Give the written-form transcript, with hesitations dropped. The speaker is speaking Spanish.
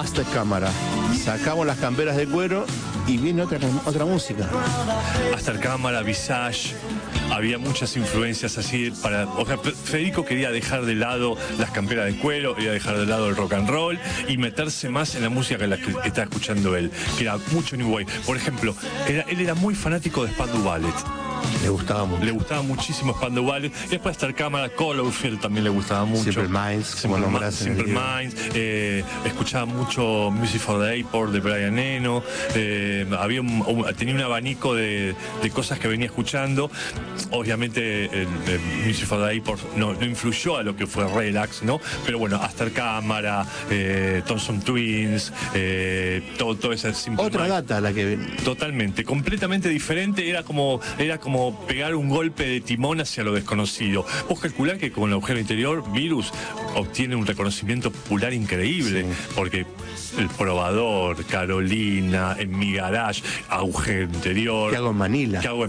hasta cámara. Sacamos las camperas de cuero y viene otra música. Hasta cámara, Visage. Había muchas influencias así o sea, Federico quería dejar de lado las camperas de cuero, quería dejar de lado el rock and roll y meterse más en la música que estaba escuchando él, que era mucho New Wave. Por ejemplo, él era muy fanático de Spandau Ballet. Le gustaba mucho. Le gustaba muchísimo Spandau Ballet. Después Star Cámara, Cloverfield también le gustaba mucho. Simple Minds, Simple Minds. Escuchaba mucho Music for the Airport de Brian Eno. Tenía un abanico de cosas que venía escuchando. Obviamente el Music for the Airport no influyó a lo que fue Relax, ¿no? Pero bueno, Star Cámara, Thompson Twins, todo ese Simple Otra Minds. data la que... Totalmente, completamente diferente. Era como pegar un golpe de timón hacia lo desconocido. Vos calculás que con el agujero interior, Virus obtiene un reconocimiento popular increíble, sí. Porque El Probador, Carolina, En mi Garage, Agujero Interior. ¿Qué hago en Manila?